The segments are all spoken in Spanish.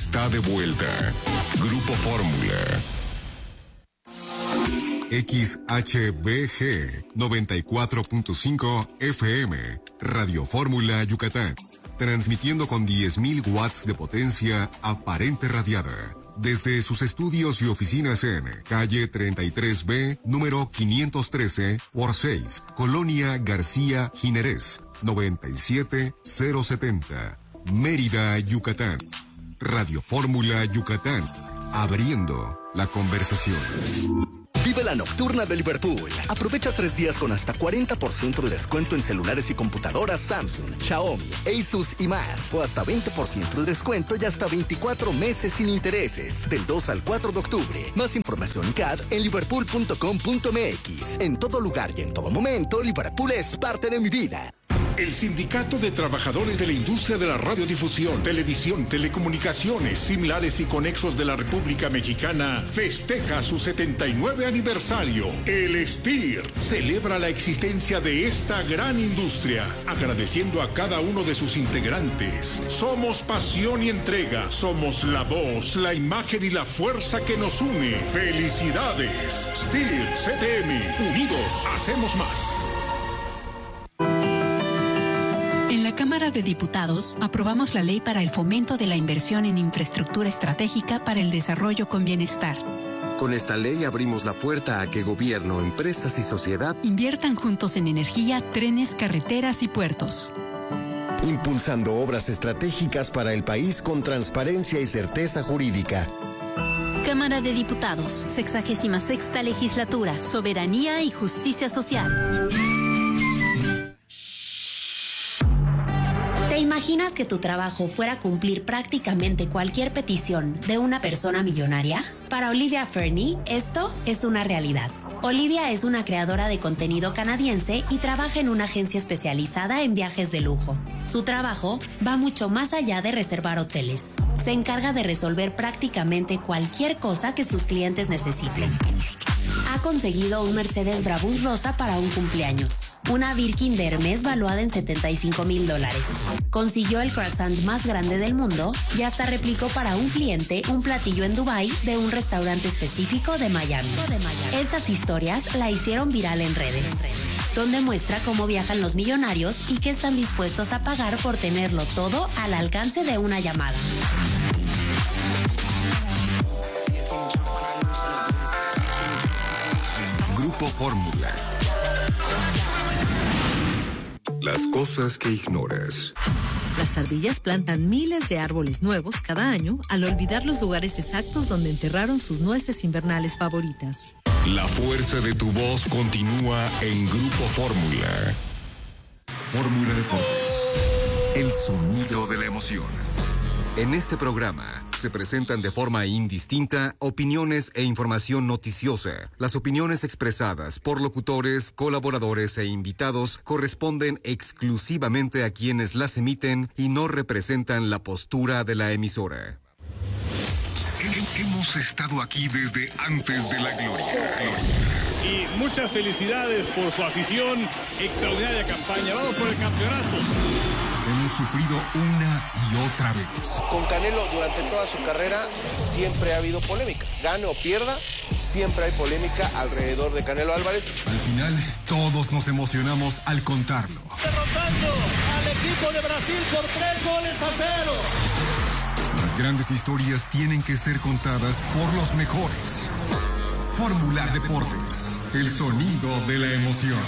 está de vuelta. Grupo Fórmula. XHBG 94.5 FM, Radio Fórmula Yucatán, transmitiendo con 10.000 watts de potencia aparente radiada, desde sus estudios y oficinas en calle 33B, número 513 por 6, Colonia García Jiménez, 97070, Mérida, Yucatán. Radio Fórmula Yucatán, abriendo la conversación. Vive la nocturna de Liverpool. Aprovecha 3 días con hasta 40% de descuento en celulares y computadoras Samsung, Xiaomi, Asus y más. O hasta 20% de descuento y hasta 24 meses sin intereses. Del 2 al 4 de octubre. Más información en CAD en liverpool.com.mx. En todo lugar y en todo momento, Liverpool es parte de mi vida. El Sindicato de Trabajadores de la Industria de la Radiodifusión, Televisión, Telecomunicaciones, Similares y Conexos de la República Mexicana festeja su 79 aniversario. El STIR celebra la existencia de esta gran industria, agradeciendo a cada uno de sus integrantes. Somos pasión y entrega, somos la voz, la imagen y la fuerza que nos une. ¡Felicidades! STIR CTM, unidos hacemos más. En la Cámara de Diputados aprobamos la ley para el fomento de la inversión en infraestructura estratégica para el desarrollo con bienestar. Con esta ley abrimos la puerta a que gobierno, empresas y sociedad inviertan juntos en energía, trenes, carreteras y puertos. Impulsando obras estratégicas para el país con transparencia y certeza jurídica. Cámara de Diputados, 66ª Legislatura, Soberanía y Justicia Social. ¿Te imaginas que tu trabajo fuera a cumplir prácticamente cualquier petición de una persona millonaria? Para Olivia Fernie, esto es una realidad. Olivia es una creadora de contenido canadiense y trabaja en una agencia especializada en viajes de lujo. Su trabajo va mucho más allá de reservar hoteles. Se encarga de resolver prácticamente cualquier cosa que sus clientes necesiten. Ha conseguido un Mercedes Brabus rosa para un cumpleaños, una Birkin de Hermes valuada en $75,000. Consiguió el croissant más grande del mundo y hasta replicó para un cliente un platillo en Dubái de un restaurante específico de Miami. Estas historias la hicieron viral en redes, donde muestra cómo viajan los millonarios y qué están dispuestos a pagar por tenerlo todo al alcance de una llamada. Grupo Fórmula. Las cosas que ignoras. Las ardillas plantan miles de árboles nuevos cada año al olvidar los lugares exactos donde enterraron sus nueces invernales favoritas. La fuerza de tu voz continúa en Grupo Fórmula. Fórmula Deportes. El sonido de la emoción. En este programa se presentan de forma indistinta opiniones e información noticiosa. Las opiniones expresadas por locutores, colaboradores e invitados corresponden exclusivamente a quienes las emiten y no representan la postura de la emisora. Hemos estado aquí desde antes de la gloria. Y muchas felicidades por su afición, extraordinaria campaña. Vamos por el campeonato. Hemos sufrido una y otra vez. Con Canelo durante toda su carrera siempre ha habido polémica. Gane o pierda, siempre hay polémica alrededor de Canelo Álvarez. Al final, todos nos emocionamos al contarlo. Derrotando al equipo de Brasil por 3-0. Las grandes historias tienen que ser contadas por los mejores. Fórmula Deportes, el sonido de la emoción.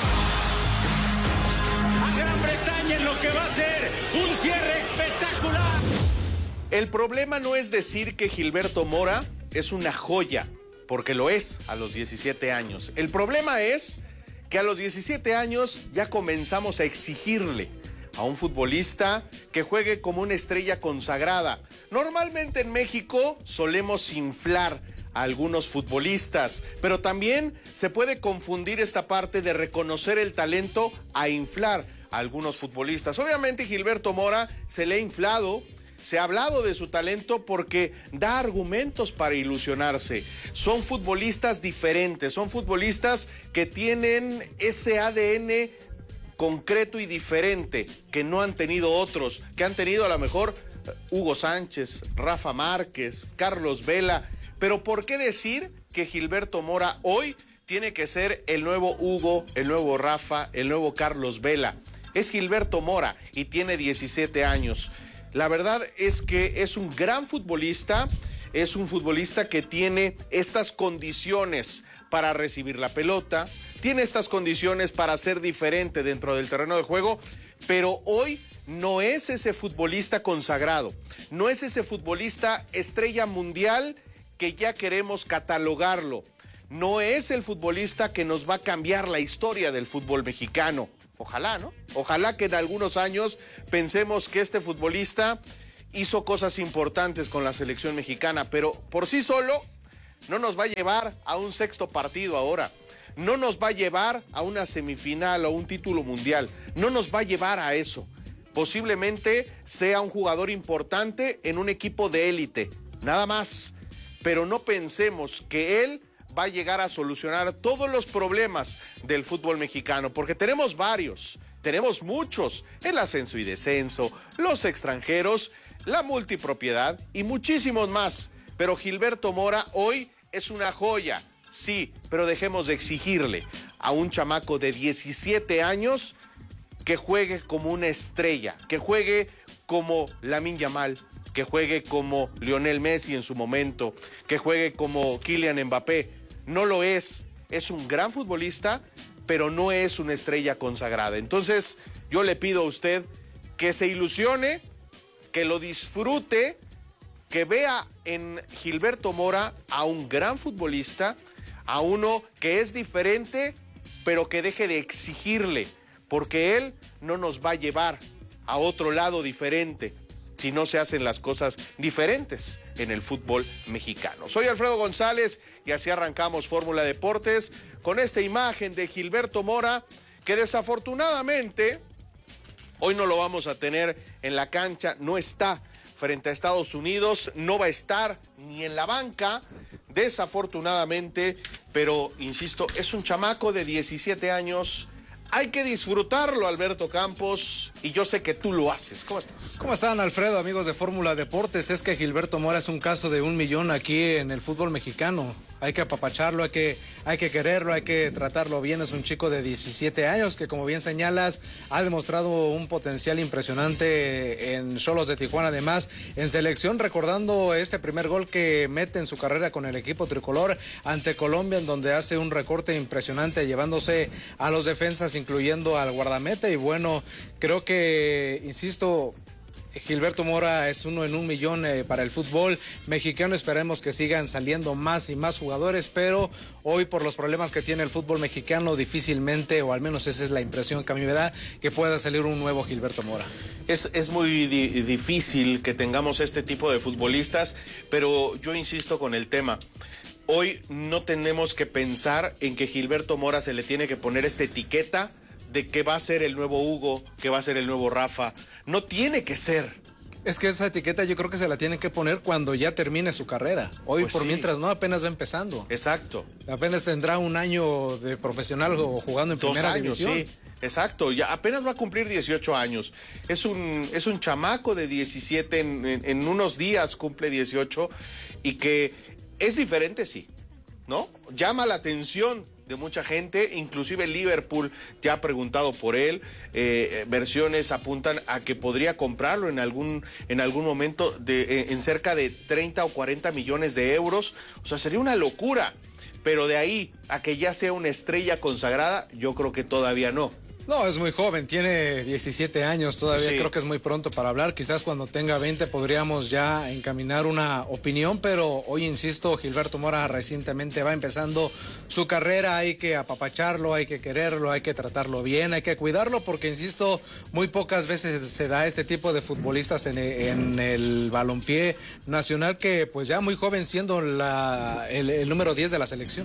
Gran Bretaña en lo que va a ser un cierre espectacular. El problema no es decir que Gilberto Mora es una joya, porque lo es a los 17 años. El problema es que a los 17 años ya comenzamos a exigirle a un futbolista que juegue como una estrella consagrada. Normalmente en México solemos inflar a algunos futbolistas, pero también se puede confundir esta parte de reconocer el talento a inflar a algunos futbolistas. Obviamente Gilberto Mora se le ha inflado, se ha hablado de su talento porque da argumentos para ilusionarse. Son futbolistas diferentes, son futbolistas que tienen ese ADN concreto y diferente que no han tenido otros, que han tenido a lo mejor Hugo Sánchez, Rafa Márquez, Carlos Vela, pero ¿por qué decir que Gilberto Mora hoy tiene que ser el nuevo Hugo, el nuevo Rafa, el nuevo Carlos Vela? Es Gilberto Mora y tiene 17 años. La verdad es que es un gran futbolista, es un futbolista que tiene estas condiciones para recibir la pelota, tiene estas condiciones para ser diferente dentro del terreno de juego, pero hoy no es ese futbolista consagrado, no es ese futbolista estrella mundial que ya queremos catalogarlo, no es el futbolista que nos va a cambiar la historia del fútbol mexicano. Ojalá, ¿no? Ojalá que en algunos años pensemos que este futbolista hizo cosas importantes con la selección mexicana, pero por sí solo no nos va a llevar a un sexto partido ahora, no nos va a llevar a una semifinal o un título mundial, no nos va a llevar a eso. Posiblemente sea un jugador importante en un equipo de élite, nada más, pero no pensemos que él va a llegar a solucionar todos los problemas del fútbol mexicano, porque tenemos varios, tenemos muchos, el ascenso y descenso, los extranjeros, la multipropiedad y muchísimos más, pero Gilberto Mora hoy es una joya, sí, pero dejemos de exigirle a un chamaco de 17 años que juegue como una estrella, que juegue como Lamine Yamal, que juegue como Lionel Messi en su momento, que juegue como Kylian Mbappé. No lo es un gran futbolista, pero no es una estrella consagrada. Entonces, yo le pido a usted que se ilusione, que lo disfrute, que vea en Gilberto Mora a un gran futbolista, a uno que es diferente, pero que deje de exigirle, porque él no nos va a llevar a otro lado diferente si no se hacen las cosas diferentes en el fútbol mexicano. Soy Alfredo González y así arrancamos Fórmula Deportes con esta imagen de Gilberto Mora, que desafortunadamente hoy no lo vamos a tener en la cancha, no está frente a Estados Unidos, no va a estar ni en la banca, desafortunadamente, pero insisto, es un chamaco de 17 años. Hay que disfrutarlo, Alberto Campos, y yo sé que tú lo haces. ¿Cómo estás? ¿Cómo están, Alfredo, amigos de Fórmula Deportes? Es que Gilberto Mora es un caso de 1 millón aquí en el fútbol mexicano. Hay que apapacharlo, hay que quererlo, hay que tratarlo bien. Es un chico de 17 años que, como bien señalas, ha demostrado un potencial impresionante en Xolos de Tijuana. Además, en selección, recordando este primer gol que mete en su carrera con el equipo tricolor ante Colombia, en donde hace un recorte impresionante, llevándose a los defensas, incluyendo al guardameta. Y bueno, creo que, insisto, Gilberto Mora es uno en 1 millón para el fútbol mexicano. Esperemos que sigan saliendo más y más jugadores, pero hoy, por los problemas que tiene el fútbol mexicano, difícilmente, o al menos esa es la impresión que a mí me da, que pueda salir un nuevo Gilberto Mora. Es muy difícil que tengamos este tipo de futbolistas, pero yo insisto con el tema. Hoy no tenemos que pensar en que Gilberto Mora se le tiene que poner esta etiqueta de que va a ser el nuevo Hugo, que va a ser el nuevo Rafa. No tiene que ser. Es que esa etiqueta yo creo que se la tienen que poner cuando ya termine su carrera. Hoy, pues por sí. Mientras no, apenas va empezando. Exacto. Apenas tendrá 1 año de profesional o jugando en primera división. Sí. Exacto, ya apenas va a cumplir 18 años. Es un chamaco de 17, en unos días cumple 18, y que es diferente, sí, ¿no? Llama la atención de mucha gente, inclusive Liverpool ya ha preguntado por él, versiones apuntan a que podría comprarlo en algún momento en cerca de 30 o 40 millones de euros, o sea, sería una locura, pero de ahí a que ya sea una estrella consagrada, yo creo que todavía no. No, es muy joven, tiene 17 años, todavía sí. Creo que es muy pronto para hablar, quizás cuando tenga 20 podríamos ya encaminar una opinión, pero hoy, insisto, Gilberto Mora recientemente va empezando su carrera, hay que apapacharlo, hay que quererlo, hay que tratarlo bien, hay que cuidarlo, porque, insisto, muy pocas veces se da este tipo de futbolistas en el balompié nacional, que pues ya muy joven siendo el número 10 de la selección.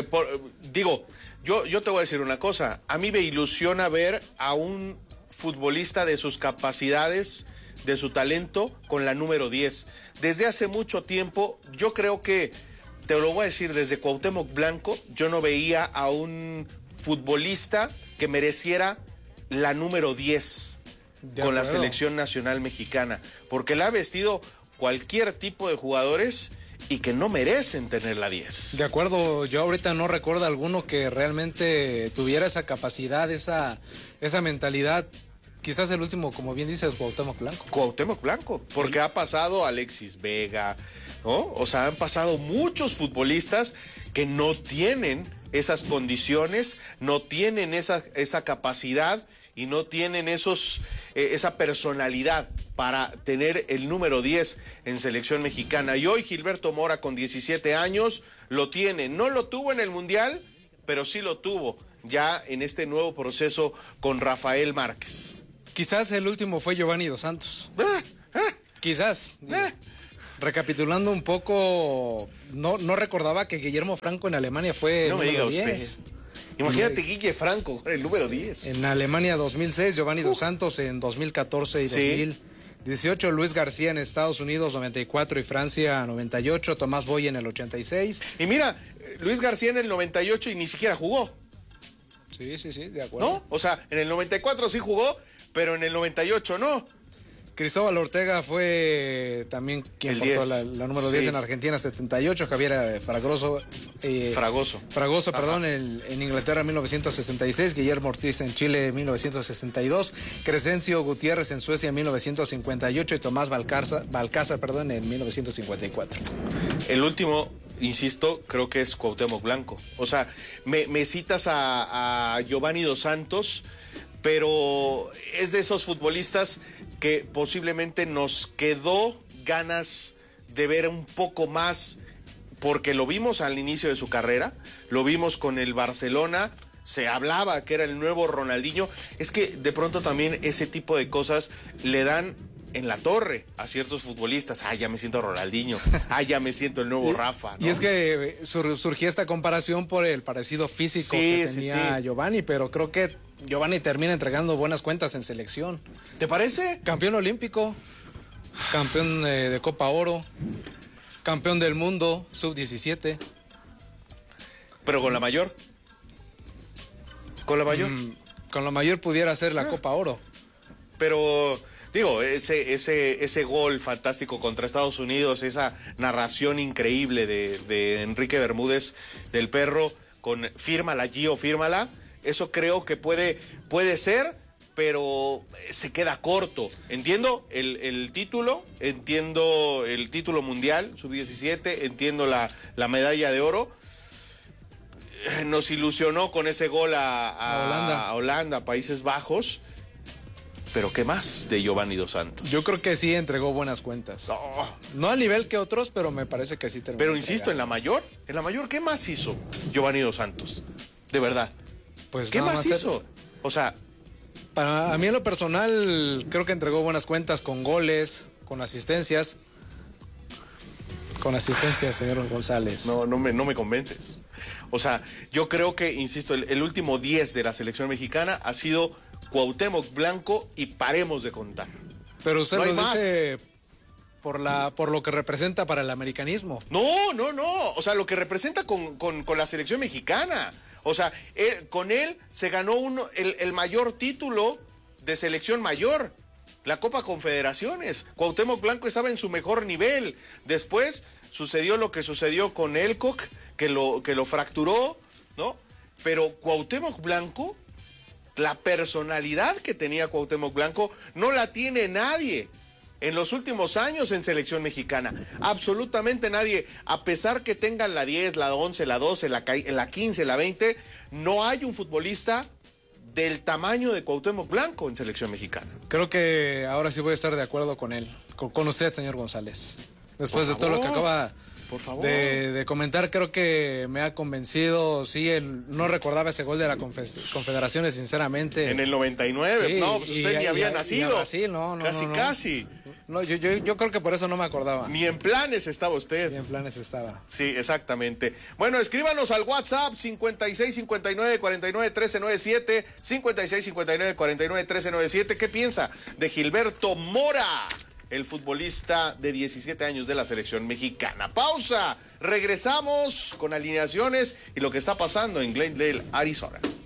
Yo te voy a decir una cosa, a mí me ilusiona ver a un futbolista de sus capacidades, de su talento, con la número 10. Desde hace mucho tiempo, yo creo que, te lo voy a decir, desde Cuauhtémoc Blanco, yo no veía a un futbolista que mereciera la número 10. con la selección nacional mexicana, porque la ha vestido cualquier tipo de jugadores y que no merecen tener la 10. De acuerdo, yo ahorita no recuerdo alguno que realmente tuviera esa capacidad, esa mentalidad. Quizás el último, como bien dices, Cuauhtémoc Blanco. Cuauhtémoc Blanco, porque ha pasado Alexis Vega, ¿no? O sea, han pasado muchos futbolistas que no tienen esas condiciones, no tienen esa capacidad y no tienen esa personalidad para tener el número 10 en selección mexicana. Y hoy Gilberto Mora, con 17 años, lo tiene. No lo tuvo en el Mundial, pero sí lo tuvo ya en este nuevo proceso con Rafael Márquez. Quizás el último fue Giovanni Dos Santos. Quizás. Recapitulando un poco, no recordaba que Guillermo Franco en Alemania fue no el número me diga 10. Usted. Imagínate Guille Franco, el número 10. En Alemania 2006, Giovanni Dos Santos en 2014 y 2018, Luis García en Estados Unidos 94 y Francia 98, Tomás Boy en el 86. Y mira, Luis García en el 98 y ni siquiera jugó. Sí, de acuerdo. ¿No? O sea, en el 94 sí jugó, pero en el 98 no. Cristóbal Ortega fue también quien portó la número 10 en Argentina, 78. Javier Fragoso, en Inglaterra, 1966. Guillermo Ortiz en Chile, 1962. Crescencio Gutiérrez en Suecia, 1958. Y Tomás Balcázar, en 1954. El último, insisto, creo que es Cuauhtémoc Blanco. O sea, me citas a Giovanni Dos Santos, pero es de esos futbolistas que posiblemente nos quedó ganas de ver un poco más, porque lo vimos al inicio de su carrera, lo vimos con el Barcelona, se hablaba que era el nuevo Ronaldinho. Es que de pronto también ese tipo de cosas le dan en la torre a ciertos futbolistas. Ya me siento Ronaldinho, ya me siento el nuevo Rafa, ¿no? Y es que surgía esta comparación por el parecido físico que tenía Giovanni, pero creo que Giovanni termina entregando buenas cuentas en selección. ¿Te parece? Campeón olímpico, campeón de Copa Oro, campeón del mundo, sub-17. ¿Pero con la mayor? ¿Con la mayor? Con la mayor pudiera ser la Copa Oro. Pero digo, ese gol fantástico contra Estados Unidos, esa narración increíble de Enrique Bermúdez del Perro con fírmala Gio, fírmala. Eso creo que puede ser, pero se queda corto. Entiendo el título, entiendo el título mundial, sub-17, entiendo la medalla de oro. Nos ilusionó con ese gol a Holanda, Países Bajos. Pero ¿qué más de Giovanni Dos Santos? Yo creo que sí entregó buenas cuentas. No al nivel que otros, pero me parece que sí terminó. Pero insisto, en la mayor, ¿qué más hizo Giovanni Dos Santos? De verdad. Pues ¿qué más hizo? O sea, para mí en lo personal creo que entregó buenas cuentas con goles, con asistencias. Con asistencias, señor González. No me convences. O sea, yo creo que, insisto, el último 10 de la selección mexicana ha sido Cuauhtémoc Blanco y paremos de contar. Pero usted lo dice por lo que representa para el americanismo. No. O sea, lo que representa con la selección mexicana. O sea, con él se ganó el mayor título de selección mayor, la Copa Confederaciones. Cuauhtémoc Blanco estaba en su mejor nivel. Después sucedió lo que sucedió con Elcock, que lo fracturó, ¿no? Pero Cuauhtémoc Blanco, la personalidad que tenía Cuauhtémoc Blanco, no la tiene nadie en los últimos años en selección mexicana. Absolutamente nadie. A pesar que tengan la 10, la 11, la 12, la 15, la 20, no hay un futbolista del tamaño de Cuauhtémoc Blanco en selección mexicana. Creo que ahora sí voy a estar de acuerdo con él, con usted, señor González. Después de todo lo que acaba de comentar, creo que me ha convencido. Sí, él no recordaba ese gol de la Confederaciones, sinceramente. En el 99, sí, no, pues usted ni había nacido. Brasil, no. Casi. No, yo creo que por eso no me acordaba. Ni en planes estaba usted. Ni en planes estaba. Sí, exactamente. Bueno, escríbanos al WhatsApp 5659-491397, 5659-491397. ¿Qué piensa de Gilberto Mora, el futbolista de 17 años de la selección mexicana? Pausa. Regresamos con alineaciones y lo que está pasando en Glendale, Arizona.